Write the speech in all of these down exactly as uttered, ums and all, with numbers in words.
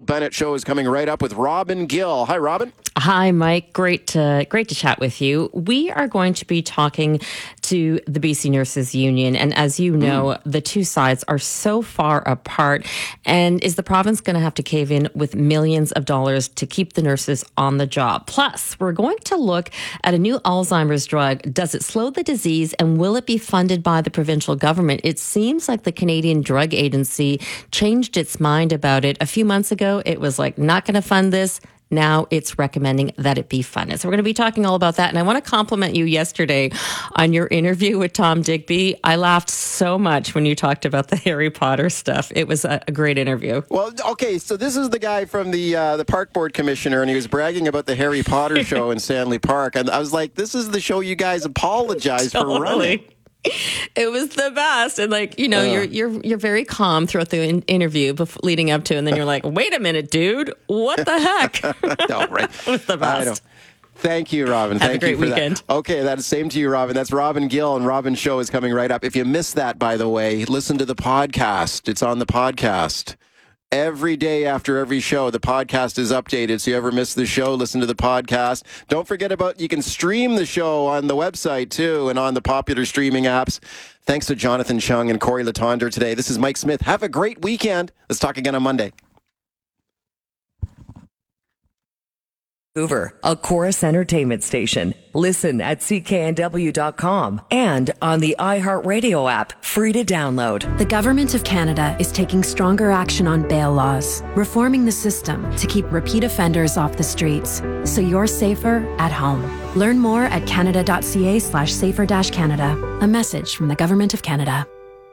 Bennett Show is coming right up with Robin Gill. Hi, Robin. Hi, Mike. Great to great to chat with you. We are going to be talking to the B C Nurses Union, and as you know, mm. the two sides are so far apart. And is the province going to have to cave in with millions of dollars to keep the nurses on the job? Plus, we're going to look at a new Alzheimer's drug. Does it slow the disease, and will it be funded by the provincial government? It seems like the Canadian Drug Agency changed its mind about it. A few months ago, it was like, not going to fund this. Now it's recommending that it be funded. So we're going to be talking all about that. And I want to compliment you yesterday on your interview with Tom Digby. I laughed so much when you talked about the Harry Potter stuff. It was a, a great interview. Well, okay, so this is the guy from the uh, the park board commissioner, and he was bragging about the Harry Potter show in Stanley Park. And I was like, this is the show you guys apologize totally. for running. It was the best. And like, you know, uh, you're you're you're very calm throughout the in- interview before, leading up to, and then you're like, wait a minute, dude, what the heck? No, right. It was the best. Thank you, Robin. Have Thank a great you for weekend. That. Okay, that's same to you, Robin. That's Robin Gill, and Robin's show is coming right up. If you missed that, by the way, listen to the podcast. It's on the podcast. Every day after every show, the podcast is updated. So you ever miss the show, listen to the podcast. Don't forget about, you can stream the show on the website too and on the popular streaming apps. Thanks to Jonathan Chung and Corey Latonder today. This is Mike Smith. Have a great weekend. Let's talk again on Monday. Vancouver, a Chorus Entertainment station. Listen at C K N W dot com and on the iHeartRadio app, free to download. The Government of Canada is taking stronger action on bail laws, reforming the system to keep repeat offenders off the streets, so you're safer at home. Learn more at canada.ca slash safer dash Canada. A message from the Government of Canada.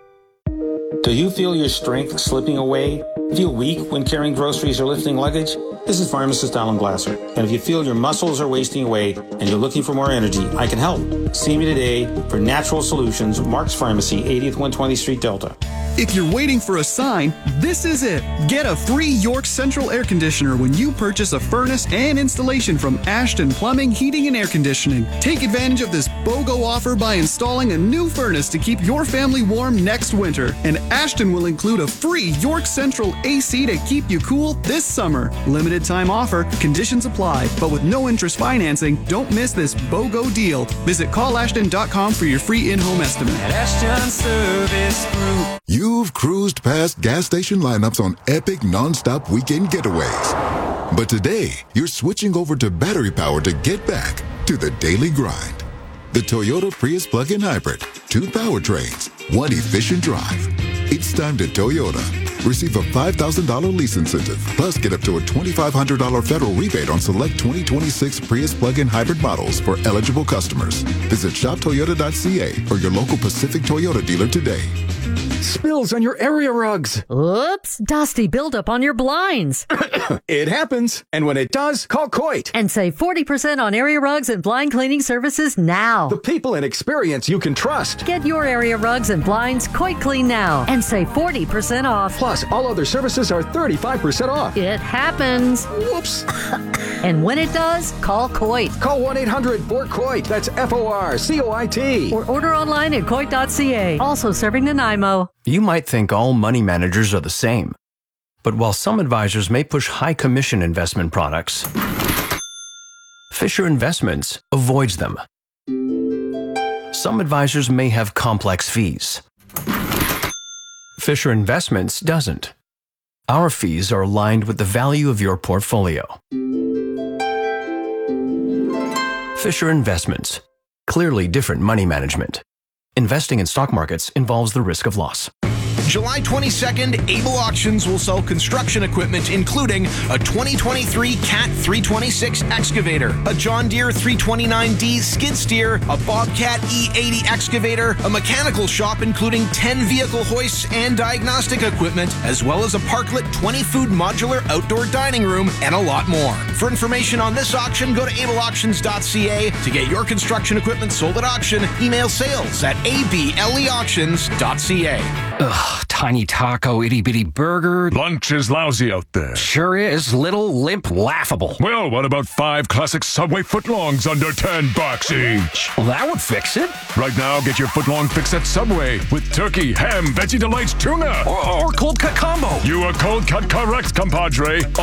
Do you feel your strength slipping away? Feel weak when carrying groceries or lifting luggage? This is pharmacist Alan Glasser. And if you feel your muscles are wasting away and you're looking for more energy, I can help. See me today for Natural Solutions, Mark's Pharmacy, eightieth one twentieth Street, Delta. If you're waiting for a sign, this is it. Get a free York Central air conditioner when you purchase a furnace and installation from Ashton Plumbing, Heating and Air Conditioning. Take advantage of this BOGO offer by installing a new furnace to keep your family warm next winter. And Ashton will include a free York Central A C to keep you cool this summer. Limited time offer, conditions apply, but with no interest financing, don't miss this BOGO deal. Visit call ashton dot com for your free in-home estimate. At Ashton Service Group. You've cruised past gas station lineups on epic non-stop weekend getaways. But today, you're switching over to battery power to get back to the daily grind. The Toyota Prius plug-in hybrid. Two powertrains, one efficient drive. It's time to Toyota. Receive a five thousand dollars lease incentive, plus get up to a twenty-five hundred dollars federal rebate on select twenty twenty-six Prius plug-in hybrid models for eligible customers. Visit shop toyota dot c a or your local Pacific Toyota dealer today. Spills on your area rugs. Oops, dusty buildup on your blinds. It happens, and when it does, call Coit. And save forty percent on area rugs and blind cleaning services now. The people and experience you can trust. Get your area rugs and blinds Coit Clean now and save forty percent off. Plus, all other services are thirty-five percent off. It happens. Whoops. And when it does, call Coit. Call one eight hundred four COIT. That's F O R C O I T. Or order online at coit dot c a. Also serving Nanaimo. You might think all money managers are the same. But while some advisors may push high commission investment products, Fisher Investments avoids them. Some advisors may have complex fees. Fisher Investments doesn't. Our fees are aligned with the value of your portfolio. Fisher Investments. Clearly different money management. Investing in stock markets involves the risk of loss. July twenty-second, Able Auctions will sell construction equipment including a twenty twenty-three Cat three twenty-six excavator, a John Deere three twenty-nine D skid steer, a Bobcat E eighty excavator, a mechanical shop including ten vehicle hoists and diagnostic equipment, as well as a Parklet twenty food modular outdoor dining room, and a lot more. For information on this auction, go to able auctions dot c a. To get your construction equipment sold at auction, email sales at a b l e auctions dot c a. Ugh, tiny taco, itty bitty burger. Lunch is lousy out there. Sure is. Little, limp, laughable. Well, what about five classic Subway footlongs under ten bucks each? Well, that would fix it. Right now, get your footlong fix at Subway with turkey, ham, veggie delights, tuna. Or, or cold cut combo. You are cold cut correct, compadre.